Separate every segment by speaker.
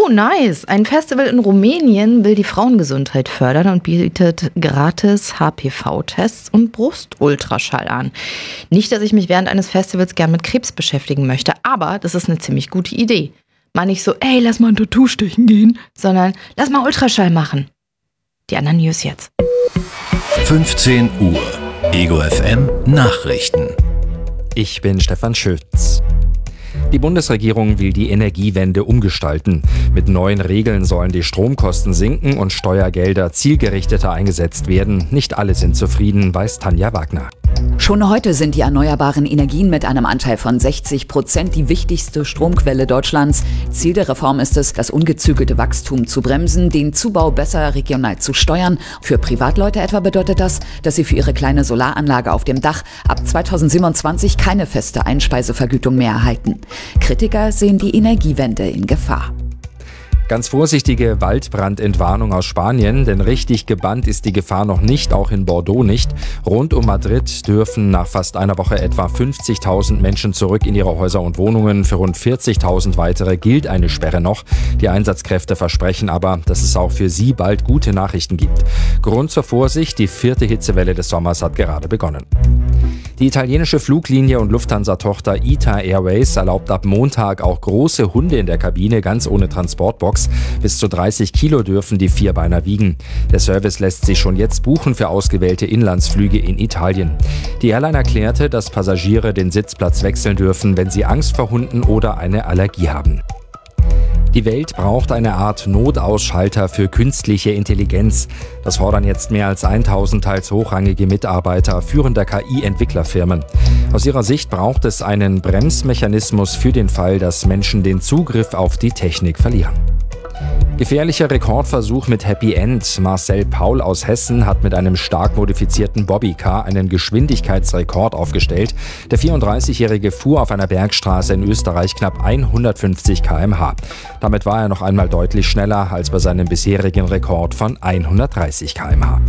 Speaker 1: Oh, nice. Ein Festival in Rumänien will die Frauengesundheit fördern und bietet gratis HPV-Tests und Brustultraschall an. Nicht, dass ich mich während eines Festivals gern mit Krebs beschäftigen möchte, aber das ist eine ziemlich gute Idee. Mal nicht so, ey, lass mal ein Tattoo stechen gehen, sondern lass mal Ultraschall machen. Die anderen News jetzt.
Speaker 2: 15 Uhr. Ego FM Nachrichten.
Speaker 3: Ich bin Stefan Schütz. Die Bundesregierung will die Energiewende umgestalten. Mit neuen Regeln sollen die Stromkosten sinken und Steuergelder zielgerichteter eingesetzt werden. Nicht alle sind zufrieden, weiß Tanja Wagner.
Speaker 4: Schon heute sind die erneuerbaren Energien mit einem Anteil von 60% die wichtigste Stromquelle Deutschlands. Ziel der Reform ist es, das ungezügelte Wachstum zu bremsen, den Zubau besser regional zu steuern. Für Privatleute etwa bedeutet das, dass sie für ihre kleine Solaranlage auf dem Dach ab 2027 keine feste Einspeisevergütung mehr erhalten. Kritiker sehen die Energiewende in Gefahr.
Speaker 3: Ganz vorsichtige Waldbrandentwarnung aus Spanien, denn richtig gebannt ist die Gefahr noch nicht, auch in Bordeaux nicht. Rund um Madrid dürfen nach fast einer Woche etwa 50.000 Menschen zurück in ihre Häuser und Wohnungen. Für rund 40.000 weitere gilt eine Sperre noch. Die Einsatzkräfte versprechen aber, dass es auch für sie bald gute Nachrichten gibt. Grund zur Vorsicht, die 4. Hitzewelle des Sommers hat gerade begonnen. Die italienische Fluglinie und Lufthansa-Tochter ITA Airways erlaubt ab Montag auch große Hunde in der Kabine, ganz ohne Transportbox. Bis zu 30 Kilo dürfen die Vierbeiner wiegen. Der Service lässt sich schon jetzt buchen für ausgewählte Inlandsflüge in Italien. Die Airline erklärte, dass Passagiere den Sitzplatz wechseln dürfen, wenn sie Angst vor Hunden oder eine Allergie haben. Die Welt braucht eine Art Notausschalter für künstliche Intelligenz. Das fordern jetzt mehr als 1000 teils hochrangige Mitarbeiter führender KI-Entwicklerfirmen. Aus ihrer Sicht braucht es einen Bremsmechanismus für den Fall, dass Menschen den Zugriff auf die Technik verlieren. Gefährlicher Rekordversuch mit Happy End. Marcel Paul aus Hessen hat mit einem stark modifizierten Bobbycar einen Geschwindigkeitsrekord aufgestellt. Der 34-Jährige fuhr auf einer Bergstraße in Österreich knapp 150 km/h. Damit war er noch einmal deutlich schneller als bei seinem bisherigen Rekord von 130 km/h.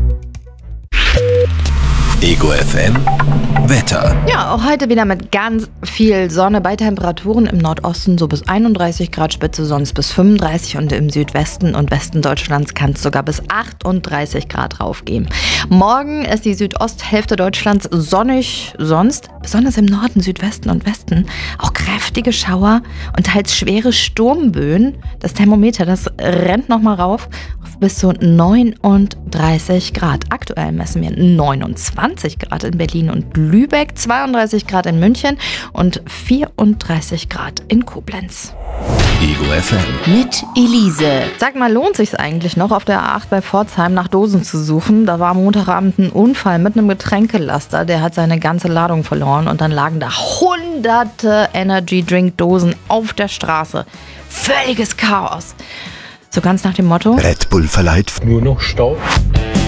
Speaker 2: Ego FM Wetter.
Speaker 1: Ja, auch heute wieder mit ganz viel Sonne bei Temperaturen im Nordosten so bis 31 Grad Spitze, sonst bis 35 und im Südwesten und Westen Deutschlands kann es sogar bis 38 Grad raufgehen. Morgen ist die Südosthälfte Deutschlands sonnig, sonst besonders im Norden, Südwesten und Westen auch kräftige Schauer und teils schwere Sturmböen. Das Thermometer, das rennt nochmal rauf auf bis zu 39 Grad. Aktuell messen wir 29 Grad in Berlin und Lübeck, 32 Grad in München und 34 Grad in Koblenz.
Speaker 2: Ego FM.
Speaker 4: Mit Elise.
Speaker 1: Sag mal, lohnt sich's eigentlich noch, auf der A8 bei Pforzheim nach Dosen zu suchen? Da war am Montagabend ein Unfall mit einem Getränkelaster. Der hat seine ganze Ladung verloren und dann lagen da hunderte Energy-Drink-Dosen auf der Straße. Völliges Chaos. So ganz nach dem Motto:
Speaker 2: Red Bull verleiht
Speaker 5: nur noch Stau.